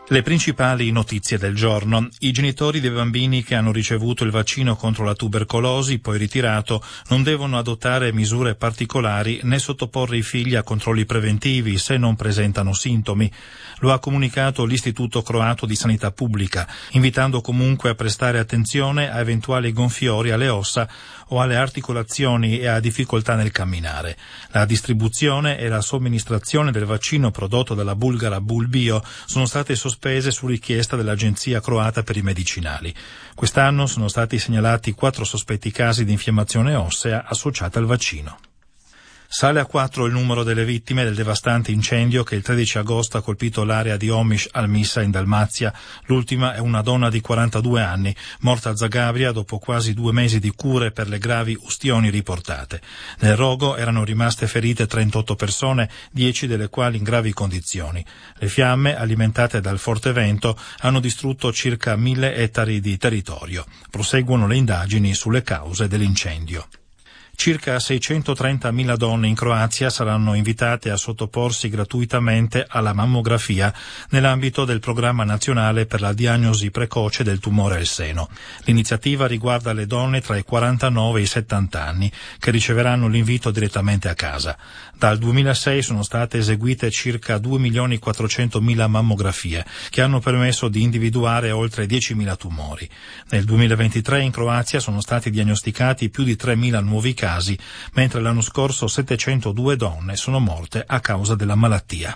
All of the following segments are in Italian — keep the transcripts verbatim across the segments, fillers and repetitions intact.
Le principali notizie del giorno. I genitori dei bambini che hanno ricevuto il vaccino contro la tubercolosi, poi ritirato, non devono adottare misure particolari né sottoporre i figli a controlli preventivi se non presentano sintomi. Lo ha comunicato l'Istituto Croato di Sanità Pubblica, invitando comunque a prestare attenzione a eventuali gonfiori alle ossa o alle articolazioni e a difficoltà nel camminare. La distribuzione e la somministrazione del vaccino prodotto dalla bulgara Bulbio sono state sospese su richiesta dell'Agenzia croata per i medicinali. Quest'anno sono stati segnalati quattro sospetti casi di infiammazione ossea associata al vaccino. Sale a quattro il numero delle vittime del devastante incendio che il tredici agosto ha colpito l'area di Omiš al-Misa in Dalmazia. L'ultima è una donna di quarantadue anni, morta a Zagabria dopo quasi due mesi di cure per le gravi ustioni riportate. Nel rogo erano rimaste ferite trentotto persone, dieci delle quali in gravi condizioni. Le fiamme, alimentate dal forte vento, hanno distrutto circa mille ettari di territorio. Proseguono le indagini sulle cause dell'incendio. Circa seicentotrentamila donne in Croazia saranno invitate a sottoporsi gratuitamente alla mammografia nell'ambito del programma nazionale per la diagnosi precoce del tumore al seno. L'iniziativa riguarda le donne tra i quarantanove e i settanta anni che riceveranno l'invito direttamente a casa. Dal duemilasei sono state eseguite circa due milioni quattrocentomila mammografie che hanno permesso di individuare oltre diecimila tumori. Nel duemilaventitré in Croazia sono stati diagnosticati più di tremila nuovi casi, mentre l'anno scorso settecentodue donne sono morte a causa della malattia.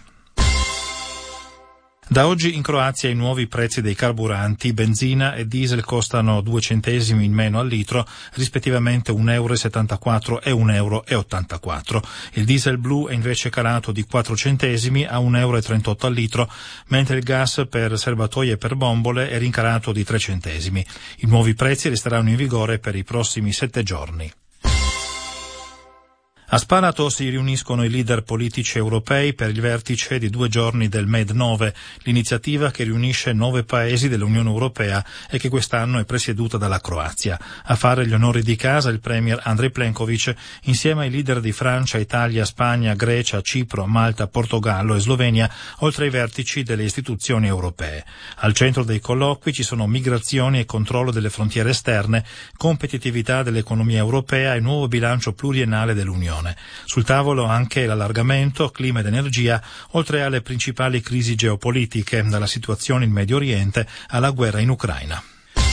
Da oggi in Croazia i nuovi prezzi dei carburanti, benzina e diesel costano due centesimi in meno al litro, rispettivamente un euro e settantaquattro e un euro e ottantaquattro. Il diesel blu è invece calato di quattro centesimi a un euro e trentotto al litro, mentre il gas per serbatoie e per bombole è rincarato di tre centesimi. I nuovi prezzi resteranno in vigore per i prossimi sette giorni. A Spalato si riuniscono i leader politici europei per il vertice di due giorni del Med nove, l'iniziativa che riunisce nove paesi dell'Unione Europea e che quest'anno è presieduta dalla Croazia. A fare gli onori di casa il premier Andrej Plenković insieme ai leader di Francia, Italia, Spagna, Grecia, Cipro, Malta, Portogallo e Slovenia, oltre ai vertici delle istituzioni europee. Al centro dei colloqui ci sono migrazioni e controllo delle frontiere esterne, competitività dell'economia europea e nuovo bilancio pluriennale dell'Unione. Sul tavolo anche l'allargamento, clima ed energia, oltre alle principali crisi geopolitiche, dalla situazione in Medio Oriente alla guerra in Ucraina.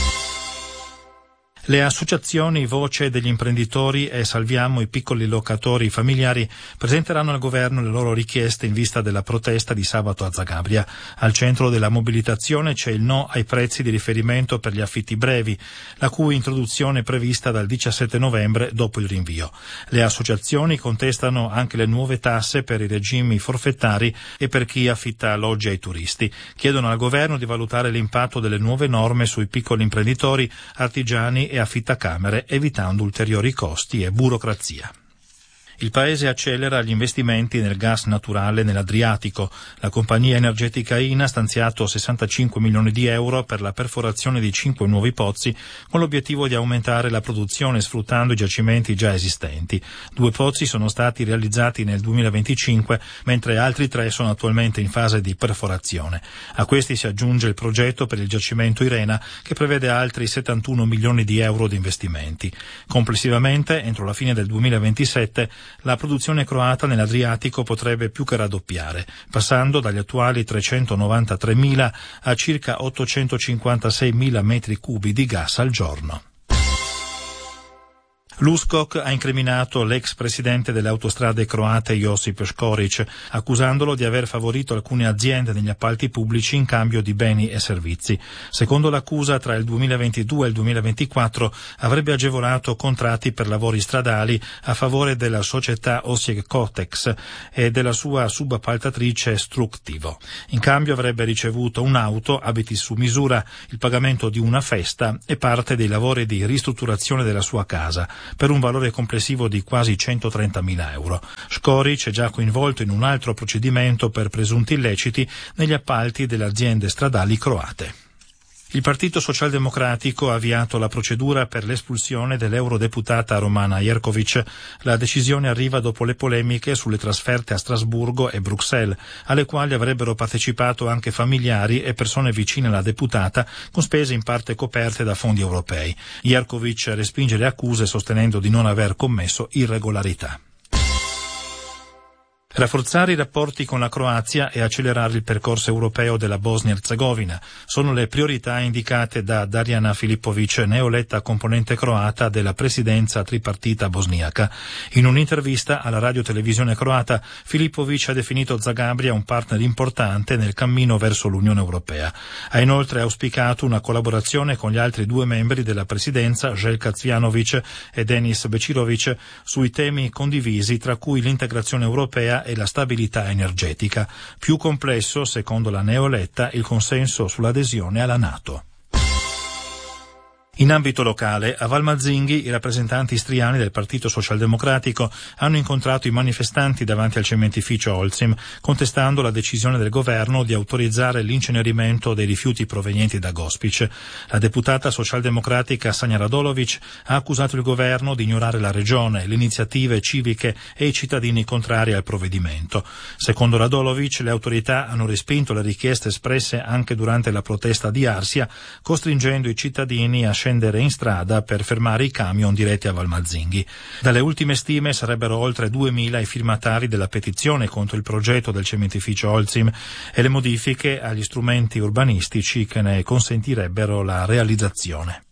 Le associazioni Voce degli imprenditori e Salviamo i piccoli locatori familiari presenteranno al governo le loro richieste in vista della protesta di sabato a Zagabria. Al centro della mobilitazione c'è il no ai prezzi di riferimento per gli affitti brevi, la cui introduzione è prevista dal diciassette novembre dopo il rinvio. Le associazioni contestano anche le nuove tasse per i regimi forfettari e per chi affitta alloggi ai turisti. Chiedono al governo di valutare l'impatto delle nuove norme sui piccoli imprenditori, artigiani e affittacamere, evitando ulteriori costi e burocrazia. Il Paese accelera gli investimenti nel gas naturale nell'Adriatico. La compagnia energetica I N A ha stanziato sessantacinque milioni di euro per la perforazione di cinque nuovi pozzi con l'obiettivo di aumentare la produzione sfruttando i giacimenti già esistenti. Due pozzi sono stati realizzati nel duemilaventicinque, mentre altri tre sono attualmente in fase di perforazione. A questi si aggiunge il progetto per il giacimento Irena, che prevede altri settantuno milioni di euro di investimenti. Complessivamente, entro la fine del duemilaventisette, la produzione croata nell'Adriatico potrebbe più che raddoppiare, passando dagli attuali trecentonovantatremila a circa ottocentocinquantaseimila metri cubi di gas al giorno. L'U S C O C ha incriminato l'ex presidente delle autostrade croate Josip Škorić, accusandolo di aver favorito alcune aziende negli appalti pubblici in cambio di beni e servizi. Secondo l'accusa, tra il duemilaventidue e il duemilaventiquattro avrebbe agevolato contratti per lavori stradali a favore della società Osijek Cotex e della sua subappaltatrice Struktivo. In cambio avrebbe ricevuto un'auto, abiti su misura, il pagamento di una festa e parte dei lavori di ristrutturazione della sua casa, per un valore complessivo di quasi centotrentamila euro. Škorić è già coinvolto in un altro procedimento per presunti illeciti negli appalti delle aziende stradali croate. Il Partito Socialdemocratico ha avviato la procedura per l'espulsione dell'eurodeputata Romana Jerković. La decisione arriva dopo le polemiche sulle trasferte a Strasburgo e Bruxelles, alle quali avrebbero partecipato anche familiari e persone vicine alla deputata, con spese in parte coperte da fondi europei. Jerković respinge le accuse sostenendo di non aver commesso irregolarità. Rafforzare i rapporti con la Croazia e accelerare il percorso europeo della Bosnia-Erzegovina sono le priorità indicate da Darjana Filipović, neoletta componente croata della presidenza tripartita bosniaca. In un'intervista alla radiotelevisione croata, Filipović ha definito Zagabria un partner importante nel cammino verso l'Unione Europea. Ha inoltre auspicato una collaborazione con gli altri due membri della presidenza, Željka Cvijanović e Denis Bećirović, sui temi condivisi, tra cui l'integrazione europea e la stabilità energetica. Più complesso, secondo la neoletta, il consenso sull'adesione alla NATO. In ambito locale, a Valmazzinghi, i rappresentanti istriani del Partito Socialdemocratico hanno incontrato i manifestanti davanti al cementificio Holcim, contestando la decisione del governo di autorizzare l'incenerimento dei rifiuti provenienti da Gospić. La deputata socialdemocratica Sanja Radulović ha accusato il governo di ignorare la regione, le iniziative civiche e i cittadini contrari al provvedimento. Secondo Radulović, le autorità hanno respinto le richieste espresse anche durante la protesta di Arsia, costringendo i cittadini a scendere in strada per fermare i camion diretti a Valmazzinghi. Dalle ultime stime sarebbero oltre duemila i firmatari della petizione contro il progetto del cementificio Holcim e le modifiche agli strumenti urbanistici che ne consentirebbero la realizzazione.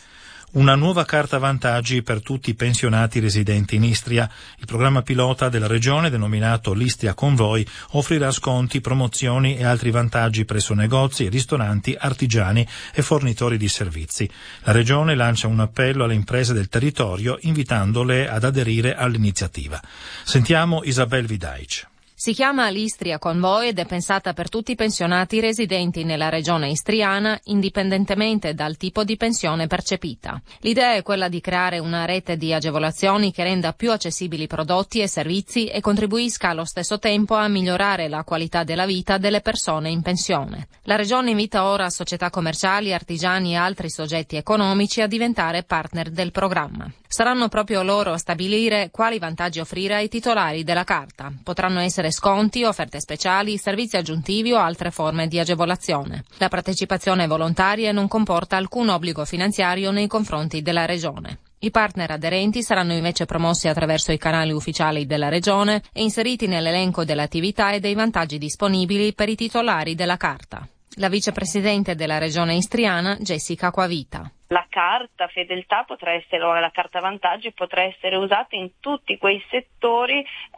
Una nuova carta vantaggi per tutti i pensionati residenti in Istria. Il programma pilota della regione, denominato l'Istria Convoi, offrirà sconti, promozioni e altri vantaggi presso negozi, ristoranti, artigiani e fornitori di servizi. La regione lancia un appello alle imprese del territorio, invitandole ad aderire all'iniziativa. Sentiamo Isabel Vidaic. Si chiama l'Istria Convoi ed è pensata per tutti i pensionati residenti nella regione istriana, indipendentemente dal tipo di pensione percepita. L'idea è quella di creare una rete di agevolazioni che renda più accessibili prodotti e servizi e contribuisca allo stesso tempo a migliorare la qualità della vita delle persone in pensione. La regione invita ora società commerciali, artigiani e altri soggetti economici a diventare partner del programma. Saranno proprio loro a stabilire quali vantaggi offrire ai titolari della carta. Potranno essere sconti, offerte speciali, servizi aggiuntivi o altre forme di agevolazione. La partecipazione è volontaria e non comporta alcun obbligo finanziario nei confronti della regione. I partner aderenti saranno invece promossi attraverso i canali ufficiali della regione e inseriti nell'elenco delle attività e dei vantaggi disponibili per i titolari della carta. La vicepresidente della regione istriana, Jessica Acquavita. La carta fedeltà potrà essere, o la carta vantaggi potrà essere usata in tutti quei settori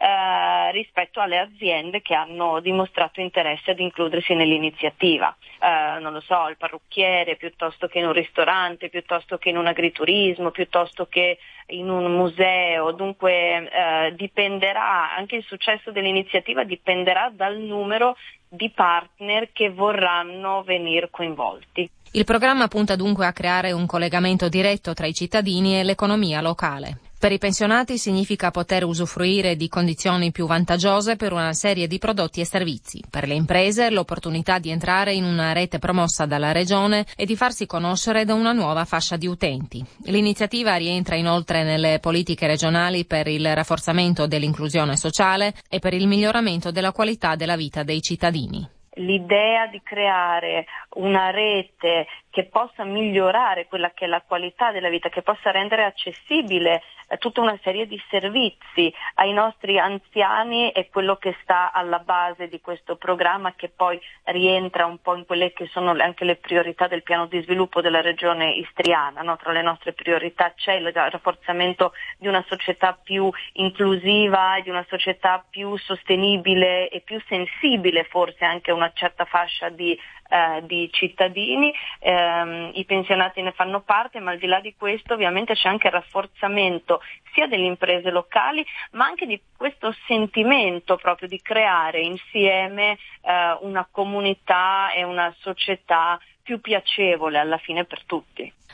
eh, rispetto alle aziende che hanno dimostrato interesse ad includersi nell'iniziativa. Eh, non lo so, il parrucchiere piuttosto che in un ristorante, piuttosto che in un agriturismo, piuttosto che in un museo. Dunque eh, dipenderà, anche il successo dell'iniziativa dipenderà dal numero di partner che vorranno venire coinvolti. Il programma punta dunque a creare un collegamento diretto tra i cittadini e l'economia locale. Per i pensionati significa poter usufruire di condizioni più vantaggiose per una serie di prodotti e servizi. Per le imprese l'opportunità di entrare in una rete promossa dalla regione e di farsi conoscere da una nuova fascia di utenti. L'iniziativa rientra inoltre nelle politiche regionali per il rafforzamento dell'inclusione sociale e per il miglioramento della qualità della vita dei cittadini. L'idea di creare una rete che possa migliorare quella che è la qualità della vita, che possa rendere accessibile eh, tutta una serie di servizi ai nostri anziani è quello che sta alla base di questo programma, che poi rientra un po' in quelle che sono anche le priorità del piano di sviluppo della regione istriana, no? Tra le nostre priorità c'è il rafforzamento di una società più inclusiva e di una società più sostenibile e più sensibile forse anche a una certa fascia di Eh, di cittadini. Eh, i pensionati ne fanno parte, ma al di là di questo ovviamente c'è anche il rafforzamento sia delle imprese locali, ma anche di questo sentimento proprio di creare insieme eh, una comunità e una società più piacevole alla fine per tutti.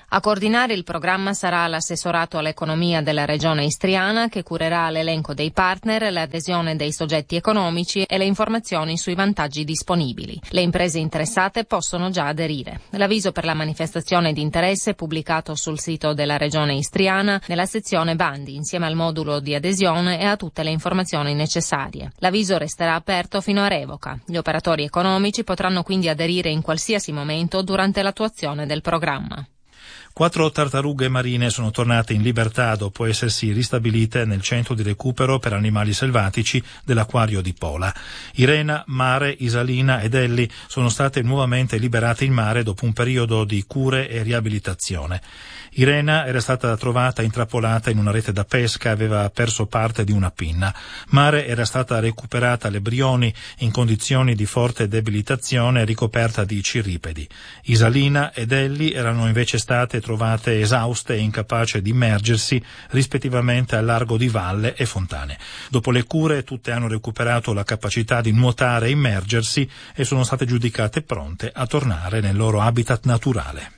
A coordinare il programma sarà l'assessorato all'economia della regione istriana, che curerà l'elenco dei partner, l'adesione dei soggetti economici e le informazioni sui vantaggi disponibili. Le imprese interessate possono già aderire. L'avviso per la manifestazione di interesse è pubblicato sul sito della regione istriana nella sezione bandi, insieme al modulo di adesione e a tutte le informazioni necessarie. L'avviso resterà aperto fino a revoca. Gli operatori economici potranno quindi aderire in qualsiasi momento durante l'attuazione del programma. Quattro tartarughe marine sono tornate in libertà dopo essersi ristabilite nel centro di recupero per animali selvatici dell'acquario di Pola. Irena, Mare, Isalina ed Ellie sono state nuovamente liberate in mare dopo un periodo di cure e riabilitazione. Irena era stata trovata intrappolata in una rete da pesca e aveva perso parte di una pinna. Mare era stata recuperata alle Brioni in condizioni di forte debilitazione e ricoperta di cirripedi. Isalina ed Ellie erano invece state trovate esauste e incapaci di immergersi rispettivamente al largo di Valle e Fontane. Dopo le cure tutte hanno recuperato la capacità di nuotare e immergersi e sono state giudicate pronte a tornare nel loro habitat naturale.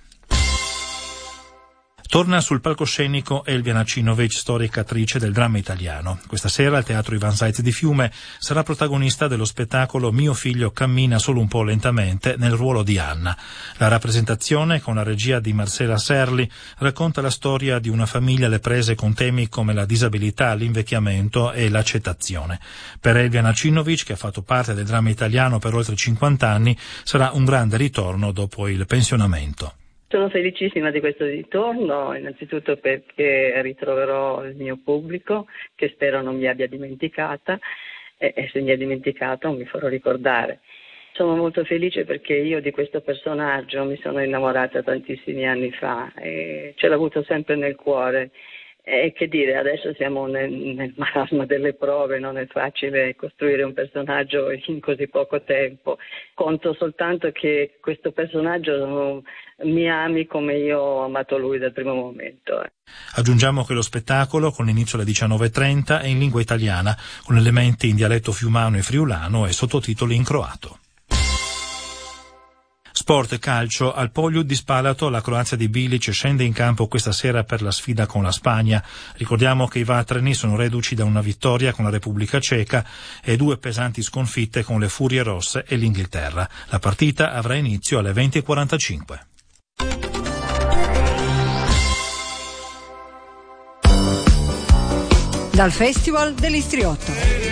Torna sul palcoscenico Elvia Nacinovic, storica attrice del dramma italiano. Questa sera al Teatro Ivan Seitz di Fiume sarà protagonista dello spettacolo Mio figlio cammina solo un po' lentamente nel ruolo di Anna. La rappresentazione, con la regia di Marcela Serli, racconta la storia di una famiglia alle prese con temi come la disabilità, l'invecchiamento e l'accettazione. Per Elvia Nacinovic, che ha fatto parte del dramma italiano per oltre cinquanta anni, sarà un grande ritorno dopo il pensionamento. Sono felicissima di questo ritorno, innanzitutto perché ritroverò il mio pubblico, che spero non mi abbia dimenticata, e, e se mi ha dimenticato mi farò ricordare. Sono molto felice perché io di questo personaggio mi sono innamorata tantissimi anni fa e ce l'ho avuto sempre nel cuore. E che dire, adesso siamo nel, nel marasma delle prove, non è facile costruire un personaggio in così poco tempo. Conto soltanto che questo personaggio mi ami come io ho amato lui dal primo momento. Aggiungiamo che lo spettacolo, con inizio alle diciannove e trenta, è in lingua italiana, con elementi in dialetto fiumano e friulano e sottotitoli in croato. Sport e calcio. Al Pogliu di Spalato la Croazia di Bilic scende in campo questa sera per la sfida con la Spagna. Ricordiamo che i vatreni sono reduci da una vittoria con la Repubblica Ceca e due pesanti sconfitte con le Furie Rosse e l'Inghilterra. La partita avrà inizio alle venti e quarantacinque. Dal Festival dell'Istriotto.